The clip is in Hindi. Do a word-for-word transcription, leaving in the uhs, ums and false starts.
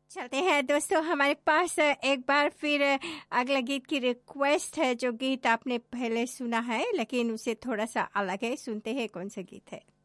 चलते हैं दोस्तों, हमारे पास एक बार फिर अगला गीत की रिक्वेस्ट है। जो गीत आपने पहले सुना है लेकिन उसे थोड़ा सा अलग है, सुनते हैं कौन सा गीत है।